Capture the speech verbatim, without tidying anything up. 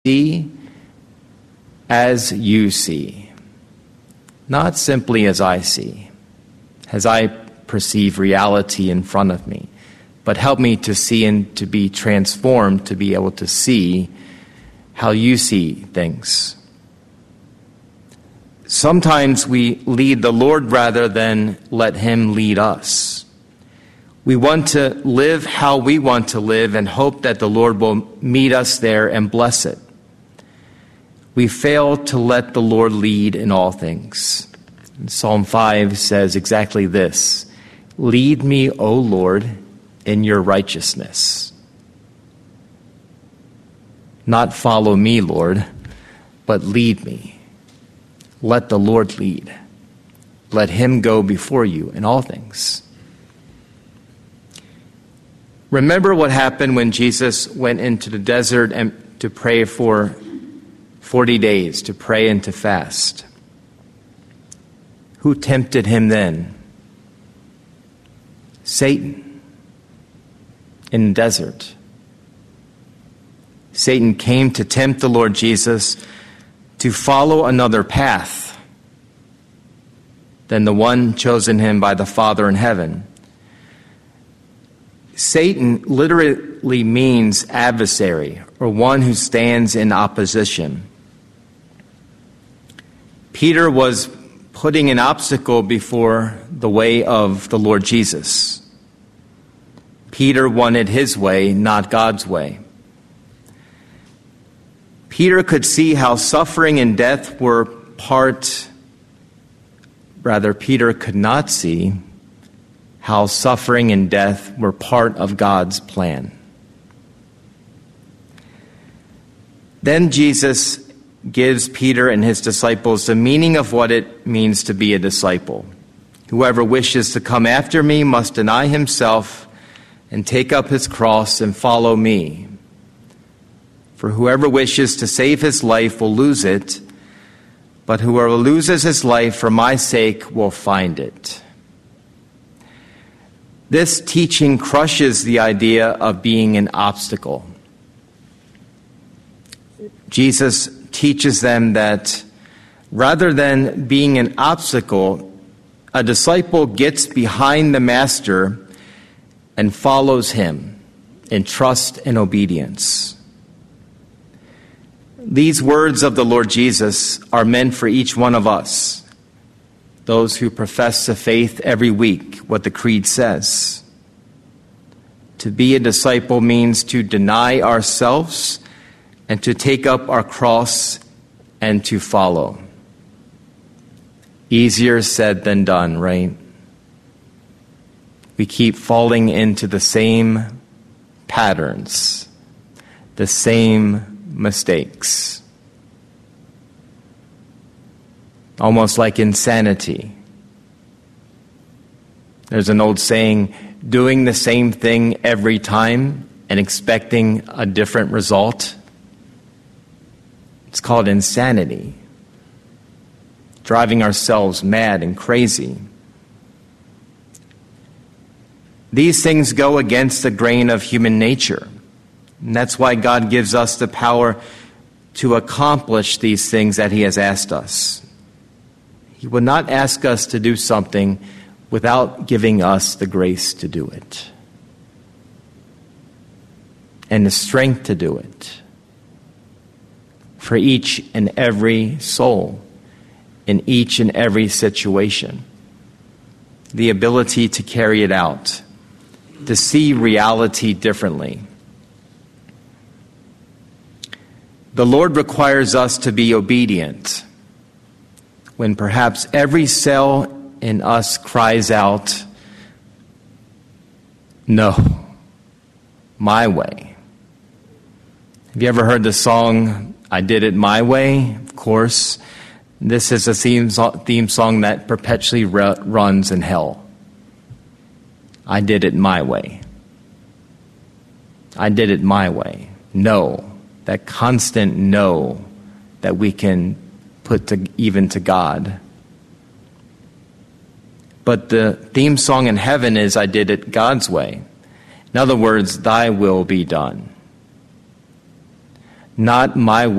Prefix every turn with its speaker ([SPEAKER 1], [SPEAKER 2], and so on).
[SPEAKER 1] see as you see, not simply as I see, as I perceive reality in front of me, but help me to see and to be transformed, to be able to see how you see things. Sometimes we lead the Lord rather than let him lead us. We want to live how we want to live and hope that the Lord will meet us there and bless it. We fail to let the Lord lead in all things. Psalm five says exactly this: "Lead me, O Lord, in your righteousness." Not follow me, Lord, but lead me. Let the Lord lead. Let him go before you in all things. Remember what happened when Jesus went into the desert and to pray for forty days, to pray and to fast. Who tempted him then? Satan in the desert. Satan came to tempt the Lord Jesus to follow another path than the one chosen him by the Father in heaven. Satan literally means adversary, or one who stands in opposition. Peter was putting an obstacle before the way of the Lord Jesus. Peter wanted his way, not God's way. Peter could see how suffering and death were part, rather, Peter could not see how suffering and death were part of God's plan. Then Jesus gives Peter and his disciples the meaning of what it means to be a disciple. "Whoever wishes to come after me must deny himself and take up his cross and follow me. For whoever wishes to save his life will lose it, but whoever loses his life for my sake will find it." This teaching crushes the idea of being an obstacle. Jesus teaches them that rather than being an obstacle, a disciple gets behind the master and follows him in trust and obedience. These words of the Lord Jesus are meant for each one of us, those who profess the faith every week, what the Creed says. To be a disciple means to deny ourselves and to take up our cross and to follow. Easier said than done, right? We keep falling into the same patterns, the same mistakes. Almost like insanity. There's an old saying, doing the same thing every time and expecting a different result. It's called insanity. Driving ourselves mad and crazy. These things go against the grain of human nature. And that's why God gives us the power to accomplish these things that he has asked us. He will not ask us to do something without giving us the grace to do it and the strength to do it for each and every soul in each and every situation. The ability to carry it out, to see reality differently. The Lord requires us to be obedient when perhaps every cell in us cries out, "No, my way." Have you ever heard the song, "I Did It My Way"? Of course, this is a theme, theme song that perpetually runs in hell. I did it my way. I did it my way. No. That constant no that we can put to, even to God. But the theme song in heaven is, "I did it God's way." In other words, thy will be done. not my will.